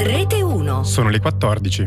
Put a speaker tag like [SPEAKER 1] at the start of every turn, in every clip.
[SPEAKER 1] Rete 1.
[SPEAKER 2] Sono le 14.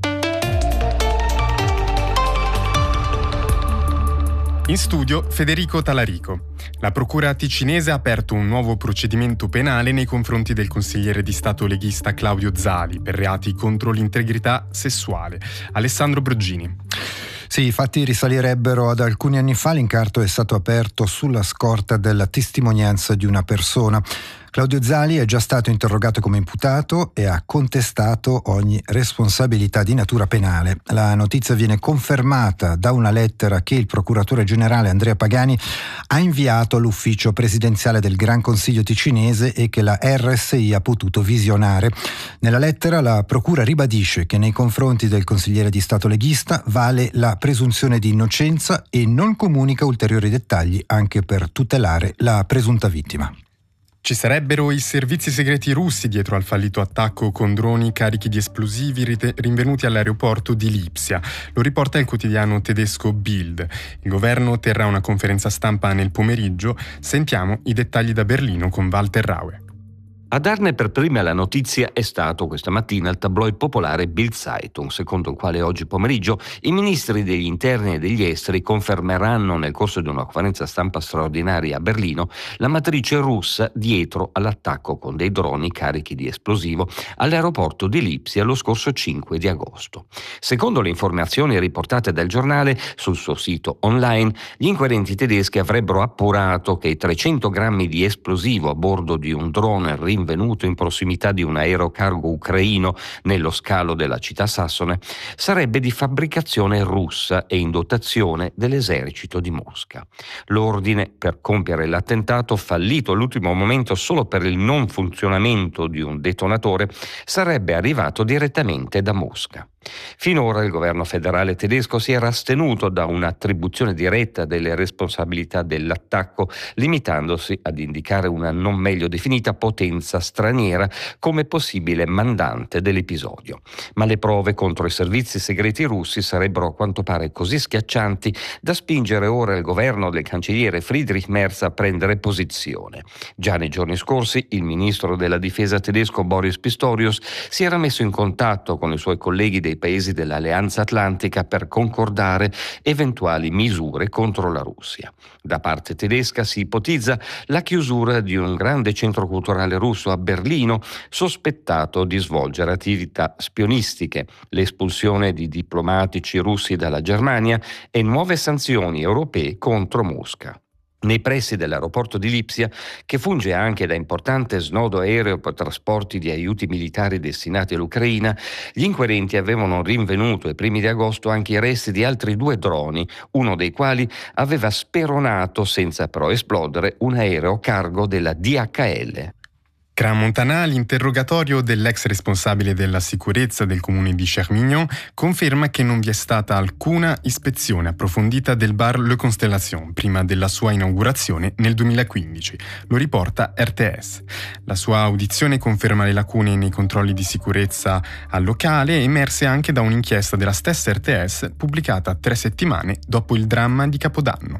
[SPEAKER 2] In studio Federico Talarico. La procura ticinese ha aperto un nuovo procedimento penale nei confronti del consigliere di Stato leghista Claudio Zali per reati contro l'integrità sessuale. Alessandro Broggini.
[SPEAKER 3] Sì, i fatti risalirebbero ad alcuni anni fa. L'incarto è stato aperto sulla scorta della testimonianza di una persona. Claudio Zali è già stato interrogato come imputato e ha contestato ogni responsabilità di natura penale. La notizia viene confermata da una lettera che il procuratore generale Andrea Pagani ha inviato all'ufficio presidenziale del Gran Consiglio ticinese e che la RSI ha potuto visionare. Nella lettera la procura ribadisce che nei confronti del consigliere di Stato leghista vale la presunzione di innocenza e non comunica ulteriori dettagli anche per tutelare la presunta vittima.
[SPEAKER 2] Ci sarebbero i servizi segreti russi dietro al fallito attacco con droni carichi di esplosivi rinvenuti all'aeroporto di Lipsia. Lo riporta il quotidiano tedesco Bild. Il governo terrà una conferenza stampa nel pomeriggio. Sentiamo i dettagli da Berlino con Walter Raue.
[SPEAKER 4] A darne per prima la notizia è stato questa mattina il tabloid popolare Bild Zeitung, secondo il quale oggi pomeriggio i ministri degli interni e degli esteri confermeranno nel corso di una conferenza stampa straordinaria a Berlino la matrice russa dietro all'attacco con dei droni carichi di esplosivo all'aeroporto di Lipsia lo scorso 5 di agosto. Secondo le informazioni riportate dal giornale sul suo sito online, gli inquirenti tedeschi avrebbero appurato che i 300 grammi di esplosivo a bordo di un drone rinvenuto in prossimità di un aerocargo ucraino nello scalo della città sassone sarebbe di fabbricazione russa e in dotazione dell'esercito di Mosca. L'ordine per compiere l'attentato, fallito all'ultimo momento solo per il non funzionamento di un detonatore, sarebbe arrivato direttamente da Mosca. Finora il governo federale tedesco si era astenuto da un'attribuzione diretta delle responsabilità dell'attacco, limitandosi ad indicare una non meglio definita potenza straniera come possibile mandante dell'episodio. Ma le prove contro i servizi segreti russi sarebbero a quanto pare così schiaccianti da spingere ora il governo del cancelliere Friedrich Merz a prendere posizione. Già nei giorni scorsi il ministro della difesa tedesco Boris Pistorius si era messo in contatto con i suoi colleghi dei paesi dell'Alleanza Atlantica per concordare eventuali misure contro la Russia. Da parte tedesca si ipotizza la chiusura di un grande centro culturale russo a Berlino sospettato di svolgere attività spionistiche, l'espulsione di diplomatici russi dalla Germania e nuove sanzioni europee contro Mosca. Nei pressi dell'aeroporto di Lipsia, che funge anche da importante snodo aereo per trasporti di aiuti militari destinati all'Ucraina, gli inquirenti avevano rinvenuto ai primi di agosto anche i resti di altri 2 droni, uno dei quali aveva speronato, senza però esplodere, un aereo cargo della DHL.
[SPEAKER 2] Crans-Montana, l'interrogatorio dell'ex responsabile della sicurezza del comune di Chermignon conferma che non vi è stata alcuna ispezione approfondita del bar Le Constellation prima della sua inaugurazione nel 2015. Lo riporta RTS. La sua audizione conferma le lacune nei controlli di sicurezza al locale, emerse anche da un'inchiesta della stessa RTS pubblicata 3 settimane dopo il dramma di Capodanno.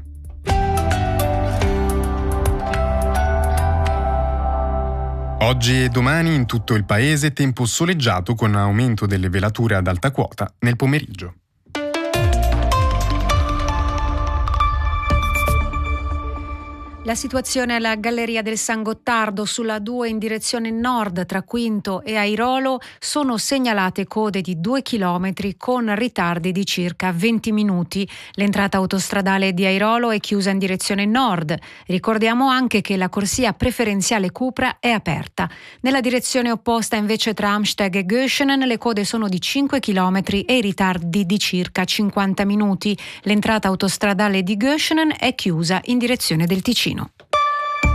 [SPEAKER 2] Oggi e domani in tutto il paese tempo soleggiato con aumento delle velature ad alta quota nel pomeriggio.
[SPEAKER 1] La situazione alla Galleria del San Gottardo sulla 2 in direzione nord tra Quinto e Airolo sono segnalate code di 2 chilometri con ritardi di circa 20 minuti. L'entrata autostradale di Airolo è chiusa in direzione nord. Ricordiamo anche che la corsia preferenziale Cupra è aperta. Nella direzione opposta invece tra Amsteg e Göschenen le code sono di 5 chilometri e i ritardi di circa 50 minuti. L'entrata autostradale di Göschenen è chiusa in direzione del Ticino.